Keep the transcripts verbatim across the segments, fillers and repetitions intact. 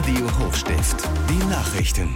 Radio Hochstift, die Nachrichten.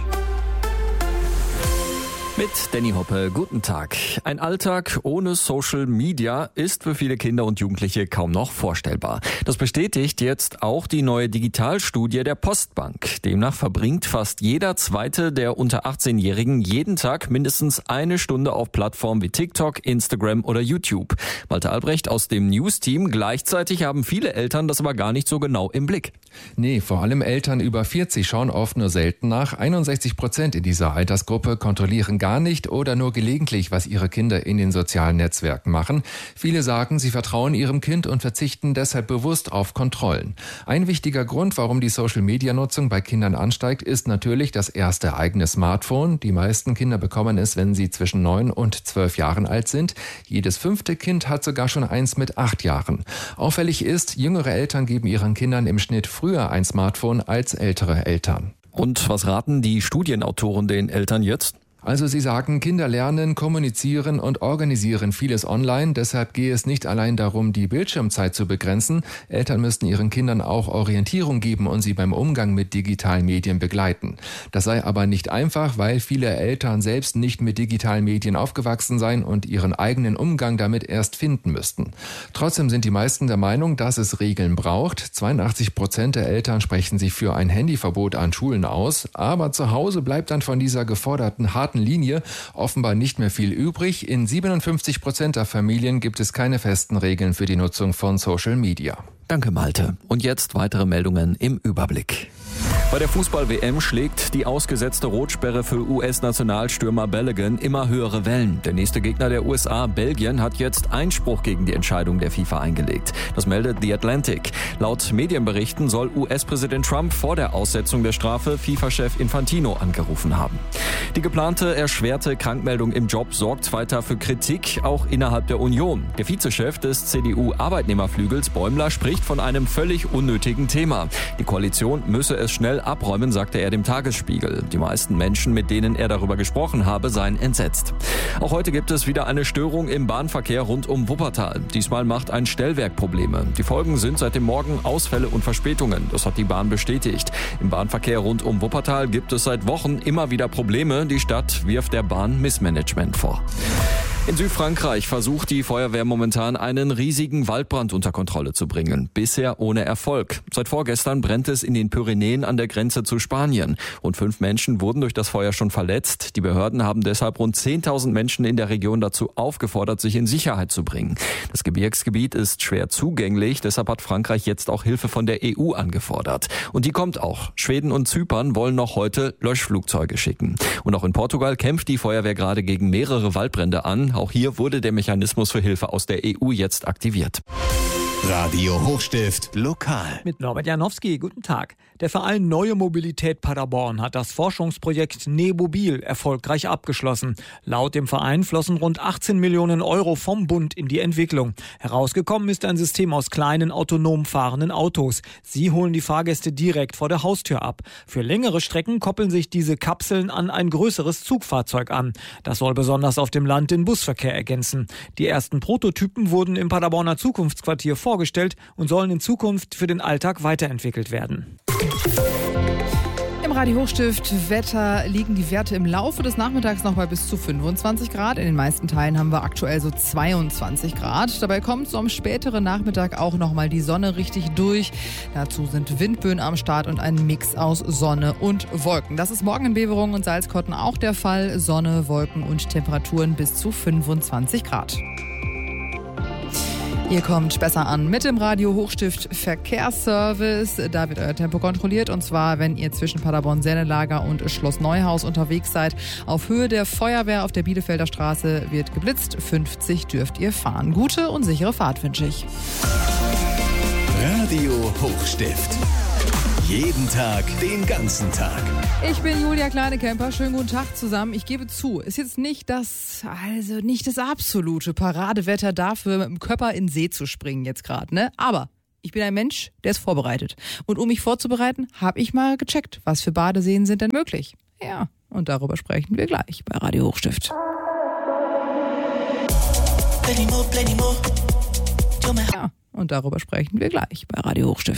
Mit Danny Hoppe, guten Tag. Ein Alltag ohne Social Media ist für viele Kinder und Jugendliche kaum noch vorstellbar. Das bestätigt jetzt auch die neue Digitalstudie der Postbank. Demnach verbringt fast jeder zweite der unter achtzehnjährigen jeden Tag mindestens eine Stunde auf Plattformen wie TikTok, Instagram oder YouTube. Malte Albrecht aus dem News-Team. Gleichzeitig haben viele Eltern das aber gar nicht so genau im Blick. Nee, vor allem Eltern über vierzig schauen oft nur selten nach. einundsechzig Prozent in dieser Altersgruppe kontrollieren gar nicht oder nur gelegentlich, was ihre Kinder in den sozialen Netzwerken machen. Viele sagen, sie vertrauen ihrem Kind und verzichten deshalb bewusst auf Kontrollen. Ein wichtiger Grund, warum die Social-Media-Nutzung bei Kindern ansteigt, ist natürlich das erste eigene Smartphone. Die meisten Kinder bekommen es, wenn sie zwischen neun und zwölf Jahren alt sind. Jedes fünfte Kind hat sogar schon eins mit acht Jahren. Auffällig ist, jüngere Eltern geben ihren Kindern im Schnitt früher ein Smartphone als ältere Eltern. Und was raten die Studienautoren den Eltern jetzt? Also sie sagen, Kinder lernen, kommunizieren und organisieren vieles online. Deshalb gehe es nicht allein darum, die Bildschirmzeit zu begrenzen. Eltern müssten ihren Kindern auch Orientierung geben und sie beim Umgang mit digitalen Medien begleiten. Das sei aber nicht einfach, weil viele Eltern selbst nicht mit digitalen Medien aufgewachsen seien und ihren eigenen Umgang damit erst finden müssten. Trotzdem sind die meisten der Meinung, dass es Regeln braucht. zweiundachtzig Prozent der Eltern sprechen sich für ein Handyverbot an Schulen aus. Aber zu Hause bleibt dann von dieser geforderten harten Linie offenbar nicht mehr viel übrig. In siebenundfünfzig Prozent der Familien gibt es keine festen Regeln für die Nutzung von Social Media. Danke, Malte. Und jetzt weitere Meldungen im Überblick. Bei der Fußball-W M schlägt die ausgesetzte Rotsperre für U S-Nationalstürmer Balogun immer höhere Wellen. Der nächste Gegner der U S A, Belgien, hat jetzt Einspruch gegen die Entscheidung der FIFA eingelegt. Das meldet The Atlantic. Laut Medienberichten soll U S-Präsident Trump vor der Aussetzung der Strafe FIFA-Chef Infantino angerufen haben. Die geplante erschwerte Krankmeldung im Job sorgt weiter für Kritik, auch innerhalb der Union. Der Vizechef des C D U-Arbeitnehmerflügels Bäumler spricht von einem völlig unnötigen Thema. Die Koalition müsse es schnell abräumen, sagte er dem Tagesspiegel. Die meisten Menschen, mit denen er darüber gesprochen habe, seien entsetzt. Auch heute gibt es wieder eine Störung im Bahnverkehr rund um Wuppertal. Diesmal macht ein Stellwerk Probleme. Die Folgen sind seit dem Morgen Ausfälle und Verspätungen. Das hat die Bahn bestätigt. Im Bahnverkehr rund um Wuppertal gibt es seit Wochen immer wieder Probleme. Die Stadt wirft der Bahn Missmanagement vor. In Südfrankreich versucht die Feuerwehr momentan einen riesigen Waldbrand unter Kontrolle zu bringen. Bisher ohne Erfolg. Seit vorgestern brennt es in den Pyrenäen an der Grenze zu Spanien. Rund fünf Menschen wurden durch das Feuer schon verletzt. Die Behörden haben deshalb rund zehntausend Menschen in der Region dazu aufgefordert, sich in Sicherheit zu bringen. Das Gebirgsgebiet ist schwer zugänglich. Deshalb hat Frankreich jetzt auch Hilfe von der E U angefordert. Und die kommt auch. Schweden und Zypern wollen noch heute Löschflugzeuge schicken. Und auch in Portugal kämpft die Feuerwehr gerade gegen mehrere Waldbrände an. Auch hier wurde der Mechanismus für Hilfe aus der E U jetzt aktiviert. Radio Hochstift lokal. Mit Norbert Janowski, guten Tag. Der Verein Neue Mobilität Paderborn hat das Forschungsprojekt Nemobil erfolgreich abgeschlossen. Laut dem Verein flossen rund achtzehn Millionen Euro vom Bund in die Entwicklung. Herausgekommen ist ein System aus kleinen, autonom fahrenden Autos. Sie holen die Fahrgäste direkt vor der Haustür ab. Für längere Strecken koppeln sich diese Kapseln an ein größeres Zugfahrzeug an. Das soll besonders auf dem Land den Busverkehr ergänzen. Die ersten Prototypen wurden im Paderborner Zukunftsquartier vorgestellt. vorgestellt und sollen in Zukunft für den Alltag weiterentwickelt werden. Im Radio Hochstift Wetter liegen die Werte im Laufe des Nachmittags noch bei bis zu fünfundzwanzig Grad. In den meisten Teilen haben wir aktuell so zweiundzwanzig Grad. Dabei kommt so am späteren Nachmittag auch nochmal die Sonne richtig durch. Dazu sind Windböen am Start und ein Mix aus Sonne und Wolken. Das ist morgen in Beverungen und Salzkotten auch der Fall. Sonne, Wolken und Temperaturen bis zu fünfundzwanzig Grad. Ihr kommt besser an mit dem Radio Hochstift Verkehrsservice. Da wird euer Tempo kontrolliert und zwar, wenn ihr zwischen Paderborn-Sennelager und Schloss Neuhaus unterwegs seid. Auf Höhe der Feuerwehr auf der Bielefelder Straße wird geblitzt. fünfzig dürft ihr fahren. Gute und sichere Fahrt wünsche ich. Radio Hochstift. Jeden Tag, den ganzen Tag. Ich bin Julia Kleinekemper. Schönen guten Tag zusammen. Ich gebe zu, ist jetzt nicht das, also nicht das absolute Paradewetter dafür, mit dem Körper in den See zu springen jetzt gerade, ne? Aber ich bin ein Mensch, der ist vorbereitet. Und um mich vorzubereiten, habe ich mal gecheckt, was für Badeseen sind denn möglich. Ja, und darüber sprechen wir gleich bei Radio Hochstift. Ja, und darüber sprechen wir gleich bei Radio Hochstift.